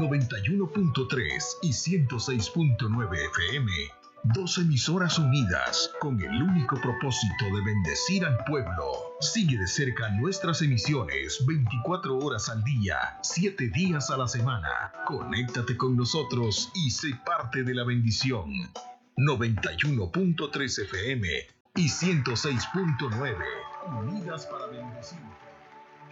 91.3 y 106.9 FM. Dos emisoras unidas con el único propósito de bendecir al pueblo. Sigue de cerca nuestras emisiones 24 horas al día, 7 días a la semana. Conéctate con nosotros y sé parte de la bendición. 91.3 FM y 106.9. Unidas para bendecir.